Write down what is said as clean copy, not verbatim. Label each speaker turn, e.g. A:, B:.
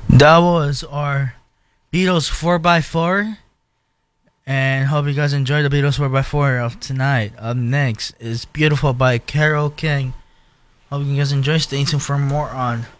A: That was our Beatles 4x4. And hope you guys enjoy the Beatles 4x4 of tonight. Up next is Beautiful by Carole King. Hope you guys enjoy. Stay tuned for more on